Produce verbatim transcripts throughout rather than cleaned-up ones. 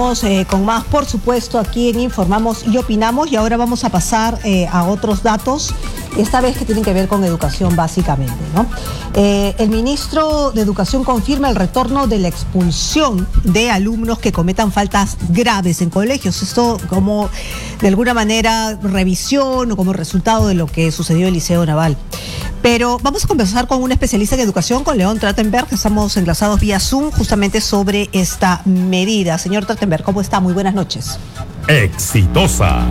Eh, con más, por supuesto, aquí en Informamos y Opinamos, y ahora vamos a pasar eh, a otros datos, esta vez que tienen que ver con educación básicamente, ¿no? Eh, el ministro de Educación confirma el retorno de la expulsión de alumnos que cometan faltas graves en colegios. Esto como de alguna manera revisión o como resultado de lo que sucedió en el Liceo Naval. Pero vamos a conversar con un especialista en educación, con León Trachtenberg, que estamos enlazados vía Zoom justamente sobre esta medida. Señor Trachtenberg, ¿cómo está? Muy buenas noches. Exitosa.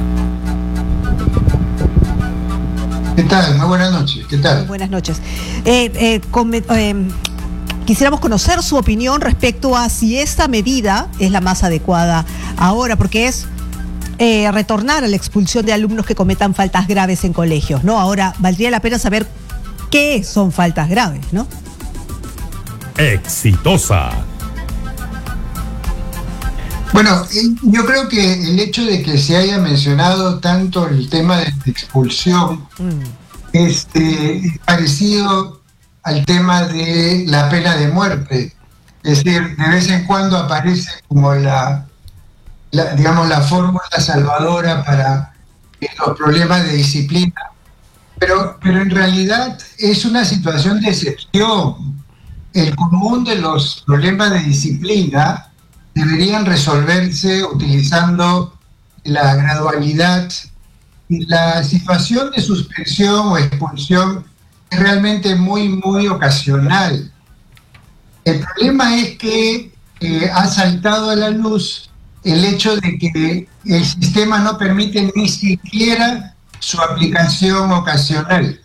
¿Qué tal? Muy buenas noches. ¿Qué tal? Muy buenas noches. Eh, eh, con, eh, quisiéramos conocer su opinión respecto a si esta medida es la más adecuada ahora, porque es eh, retornar a la expulsión de alumnos que cometan faltas graves en colegios, ¿no? Ahora, valdría la pena saber qué son faltas graves, ¿no? Exitosa. Bueno, yo creo que el hecho de que se haya mencionado tanto el tema de expulsión mm. este, es parecido al tema de la pena de muerte. Es decir, de vez en cuando aparece como la, la digamos, la fórmula salvadora para los problemas de disciplina. Pero, pero en realidad es una situación de excepción. El común de los problemas de disciplina deberían resolverse utilizando la gradualidad, y la situación de suspensión o expulsión es realmente muy, muy ocasional. El problema es que eh, ha saltado a la luz el hecho de que el sistema no permite ni siquiera su aplicación ocasional.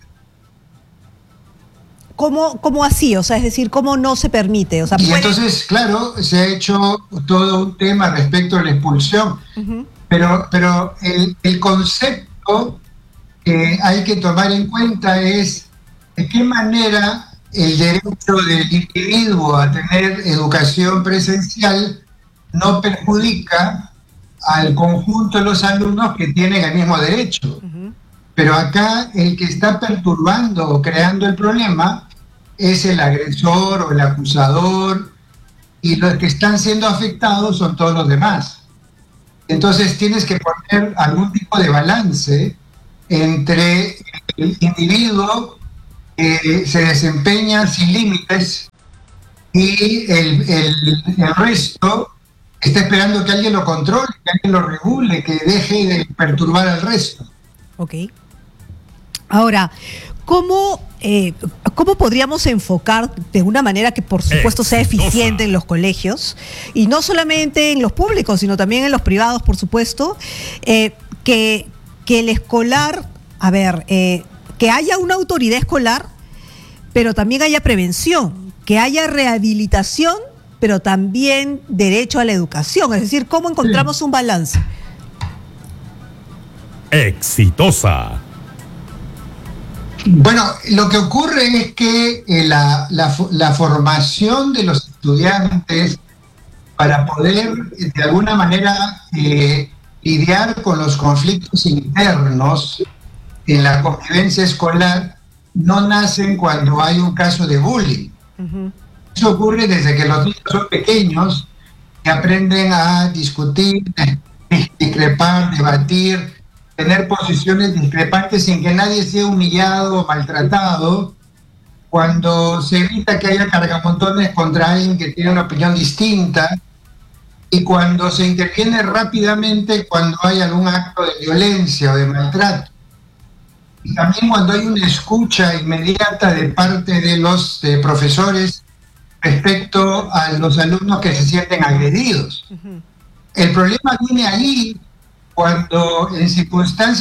¿Cómo, cómo así? O sea, es decir, ¿cómo no se permite? O sea, y puede... entonces, claro, se ha hecho todo un tema respecto a la expulsión, uh-huh. pero, pero el, el concepto que hay que tomar en cuenta es de qué manera el derecho del individuo a tener educación presencial no perjudica al conjunto de los alumnos que tienen el mismo derecho. Uh-huh. Pero acá el que está perturbando o creando el problema es el agresor o el acusador, y los que están siendo afectados son todos los demás. Entonces tienes que poner algún tipo de balance entre el individuo que se desempeña sin límites y el, el, el resto que está esperando que alguien lo controle, que alguien lo regule, que deje de perturbar al resto. Ok. Ahora, ¿cómo, eh, ¿cómo podríamos enfocar de una manera que por supuesto sea eficiente en los colegios, y no solamente en los públicos, sino también en los privados, por supuesto, eh, que, que el escolar, a ver, eh, que haya una autoridad escolar, pero también haya prevención, que haya rehabilitación, pero también derecho a la educación? Es decir, ¿cómo encontramos un balance? Exitosa. Bueno, lo que ocurre es que eh, la, la, la formación de los estudiantes para poder eh, de alguna manera eh, lidiar con los conflictos internos en la convivencia escolar no nacen cuando hay un caso de bullying. Uh-huh. Eso ocurre desde que los niños son pequeños, que aprenden a discutir, discrepar, debatir, tener posiciones discrepantes sin que nadie sea humillado o maltratado. Cuando se evita que haya cargamontones contra alguien que tiene una opinión distinta, y cuando se interviene rápidamente cuando hay algún acto de violencia o de maltrato, y también cuando hay una escucha inmediata de parte de los de profesores respecto a los alumnos que se sienten agredidos. Uh-huh. El problema viene ahí cuando en circunstancias